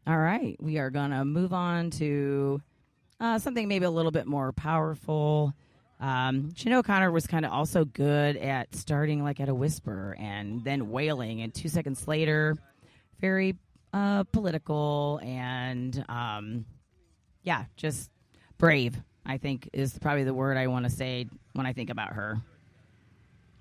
All right, we are going to move on to something maybe a little bit more powerful. Sinead O'Connor was kind of also good at starting like at a whisper and then wailing, and 2 seconds later, very political and yeah, just brave. I think is probably the word I want to say when I think about her.